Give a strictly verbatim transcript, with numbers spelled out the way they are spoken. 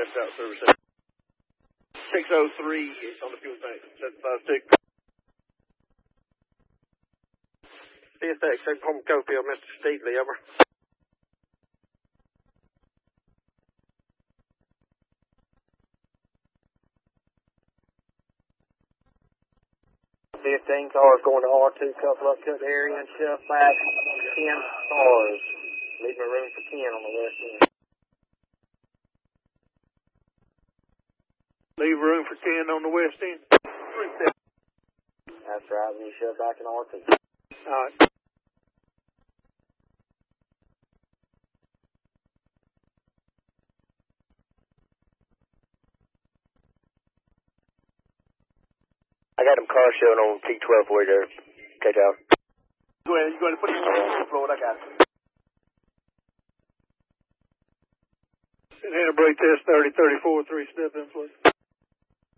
watch out, service. six oh three on the fuel tank, seven five six. C S X, Oklahoma Cofield, Mister Steedley, over. fifteen cars going to R two, couple up, cut the area and shuff back. ten cars. Leaving room for ten on the west end. Leave room for ten on the west end. That's right, when you shove back in R two. Alright. I got them cars showing on T twelve for you there. Okay, Tom. Go ahead, you go ahead and put it on the floor, I got it. And hand a brake test thirty thirty-four, three step in, please.